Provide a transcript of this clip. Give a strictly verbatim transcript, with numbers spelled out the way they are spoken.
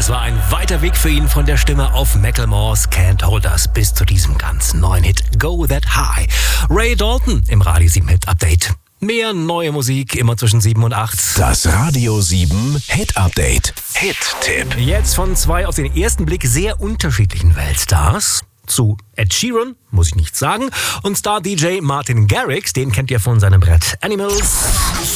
Es war ein weiter Weg für ihn von der Stimme auf Macklemore's Can't Hold Us bis zu diesem ganz neuen Hit Go That High. Ray Dalton im Radio sieben Hit Update. Mehr neue Musik immer zwischen sieben und acht. Das Radio sieben Hit Update. Hit-Tipp. Jetzt von zwei auf den ersten Blick sehr unterschiedlichen Weltstars. Zu Ed Sheeran, muss ich nicht sagen, und Star-D J Martin Garrix, den kennt ihr von seinem Brett Animals.